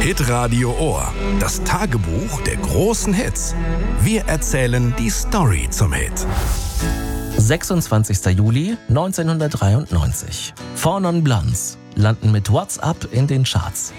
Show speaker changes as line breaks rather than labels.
Hitradio Ohr. Das Tagebuch der großen Hits. Wir erzählen die Story zum Hit.
26. Juli 1993. Four Non Blondes landen mit What's Up in den Charts.